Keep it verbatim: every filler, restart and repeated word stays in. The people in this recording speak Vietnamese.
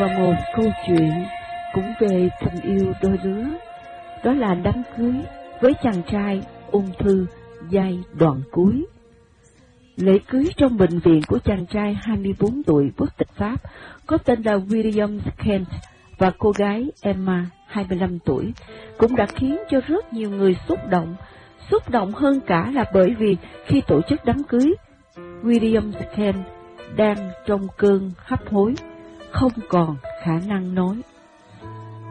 vào một câu chuyện cũng về tình yêu đôi lứa. Đó là đám cưới với chàng trai ung thư giai đoạn cuối. Lễ cưới trong bệnh viện của chàng trai hai mươi bốn tuổi quốc tịch Pháp có tên là William Kent và cô gái Emma hai mươi lăm tuổi cũng đã khiến cho rất nhiều người xúc động. Xúc động hơn cả là bởi vì khi tổ chức đám cưới, William Kent đang trong cơn hấp hối, không còn khả năng nói.